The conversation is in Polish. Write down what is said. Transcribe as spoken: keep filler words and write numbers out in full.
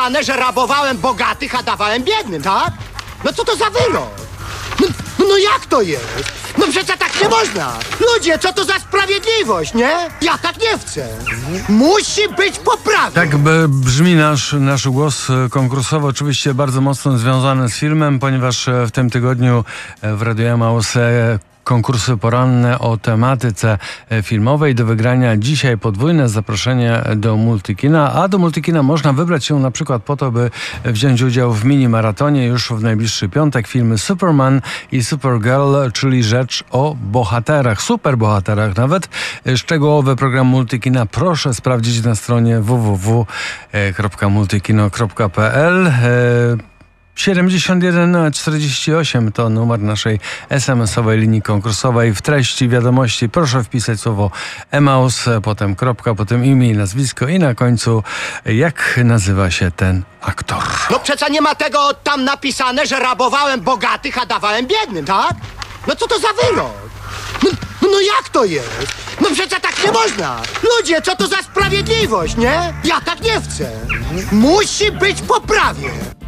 napisane, że rabowałem bogatych, a dawałem biednym, tak? No co to za wyrok? No, no jak to jest? No przecież tak nie można! Ludzie, co to za sprawiedliwość, nie? Ja tak nie chcę! Musi być poprawa! Tak b- brzmi nasz, nasz głos konkursowy, oczywiście bardzo mocno związany z filmem, ponieważ w tym tygodniu w Radio Emaus konkursy poranne o tematyce filmowej. Do wygrania dzisiaj podwójne zaproszenie do Multikina, a do Multikina można wybrać się na przykład po to, by wziąć udział w mini-maratonie już w najbliższy piątek. Filmy Superman i Supergirl, czyli rzecz o bohaterach, superbohaterach nawet. Szczegółowy program Multikina proszę sprawdzić na stronie w w w kropka multikino kropka p l. siedemdziesiąt jeden czterdzieści osiem to numer naszej es em esowej linii konkursowej. W treści wiadomości proszę wpisać słowo Emaus, potem kropka, potem imię i nazwisko i na końcu jak nazywa się ten aktor. No przecież nie ma tego tam napisane, że rabowałem bogatych, a dawałem biednym, tak? No co to za wyrok? No, no jak to jest? No przecież tak nie można! Ludzie, co to za sprawiedliwość, nie? Ja tak nie chcę! Musi być poprawie!